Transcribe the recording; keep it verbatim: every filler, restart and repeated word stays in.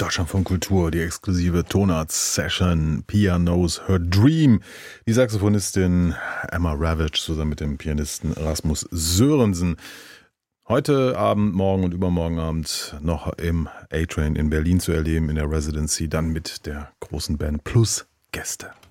Deutschlandfunk Kultur, die exklusive Tonart-Session Pia Knows Her Dream. Die Saxophonistin Emma Ravitch zusammen mit dem Pianisten Rasmus Sörensen. Heute Abend, morgen und übermorgen Abend noch im A-Train in Berlin zu erleben, in der Residency, dann mit der großen Band plus Gäste.